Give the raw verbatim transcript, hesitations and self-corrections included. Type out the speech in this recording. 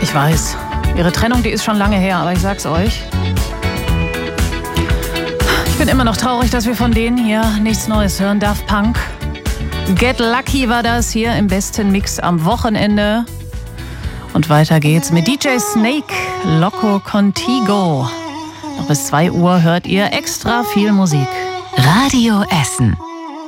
Ich weiß, ihre Trennung, die ist schon lange her, aber ich sag's euch. Ich bin immer noch traurig, dass wir von denen hier nichts Neues hören. Daft Punk. Get Lucky war das hier im besten Mix am Wochenende. Und weiter geht's mit D J Snake, Loco Contigo. Noch bis zwei Uhr hört ihr extra viel Musik. Radio Essen.